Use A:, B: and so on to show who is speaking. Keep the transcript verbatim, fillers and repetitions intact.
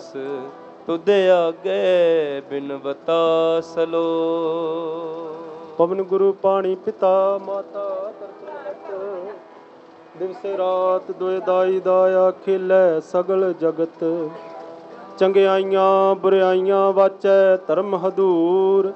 A: ਦਾਸ ਤੁਧ ਆਗੇ ਬਿਨਵਤਾ ਸਲੋ।
B: ਪਵਨ ਗੁਰੂ ਪਾਣੀ ਪਿਤਾ ਮਾਤਾ ਧਰਤ ਦਿਵਸ ਰਾਤ ਦੁਇ ਦਾਈ ਦਾਇਆ ਖੇਲੇ ਸਗਲ ਜਗਤ। ਚੰਗਿਆਈਆਂ ਬੁਰਿਆਈਆਂ ਵਾਚੈ ਧਰਮ ਹਦੂਰ